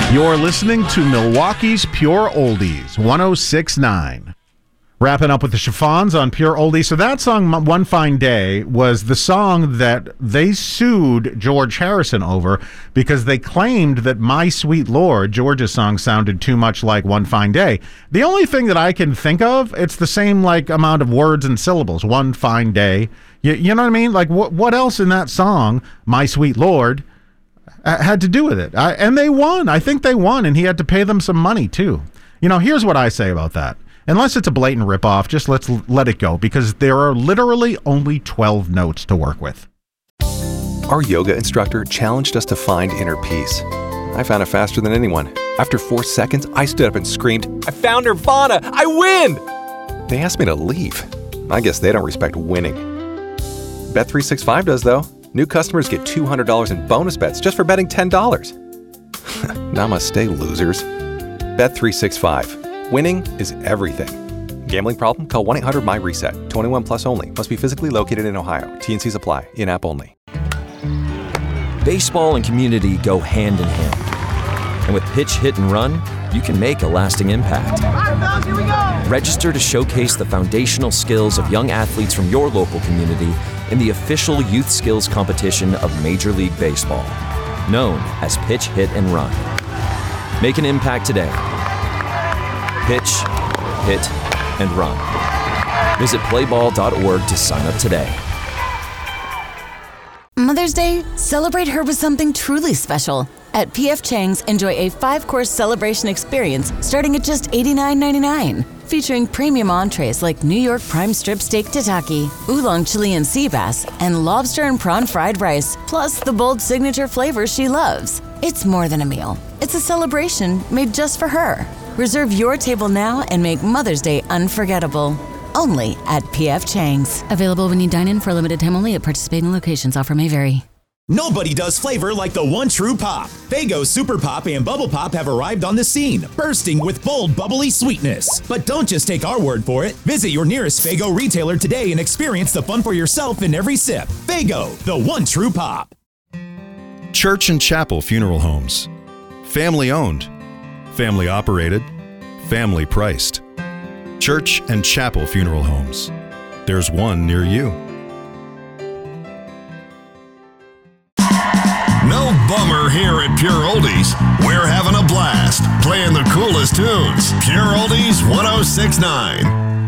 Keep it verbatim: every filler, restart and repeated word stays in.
You're listening to Milwaukee's Pure Oldies, one oh six point nine. Wrapping up with the Chiffons on Pure Oldies. So that song, One Fine Day, was the song that they sued George Harrison over because they claimed that My Sweet Lord, George's song, sounded too much like One Fine Day. The only thing that I can think of, it's the same like amount of words and syllables, One Fine Day. You, you know what I mean? Like what, what else in that song, My Sweet Lord, uh, had to do with it? I, and they won. I think they won, and he had to pay them some money too. You know, here's what I say about that. Unless it's a blatant ripoff, just let's let it go, because there are literally only twelve notes to work with. Our yoga instructor challenged us to find inner peace. I found it faster than anyone. After four seconds, I stood up and screamed, "I found Nirvana! I win!" They asked me to leave. I guess they don't respect winning. Bet three sixty-five does, though. New customers get two hundred dollars in bonus bets just for betting ten dollars. Namaste, losers. Bet three sixty-five. Winning is everything. Gambling problem? Call one eight hundred M Y reset. twenty-one plus only. Must be physically located in Ohio. T N Cs apply. In-app only. Baseball and community go hand in hand. And with Pitch, Hit, and Run, you can make a lasting impact. Here we go. Register to showcase the foundational skills of young athletes from your local community in the official youth skills competition of Major League Baseball, known as Pitch, Hit, and Run. Make an impact today. Pitch, hit, and run. Visit play ball dot org to sign up today. Mother's Day, celebrate her with something truly special. At P F Chang's, enjoy a five-course celebration experience starting at just eighty-nine ninety-nine, featuring premium entrees like New York prime strip steak tataki, oolong Chilean sea bass, and lobster and prawn fried rice, plus the bold signature flavors she loves. It's more than a meal. It's a celebration made just for her. Reserve your table now and make Mother's Day unforgettable. Only at P F Chang's. Available when you dine in for a limited time only at participating locations. Offer may vary. Nobody does flavor like the one true pop. Faygo Super Pop and Bubble Pop have arrived on the scene, bursting with bold, bubbly sweetness. But don't just take our word for it. Visit your nearest Faygo retailer today and experience the fun for yourself in every sip. Faygo, the one true pop. Church and Chapel Funeral Homes. Family owned. Family operated. Family priced. Church and Chapel Funeral Homes. There's one near you. No bummer here at Pure Oldies. We're having a blast playing the coolest tunes. Pure Oldies one oh six point nine.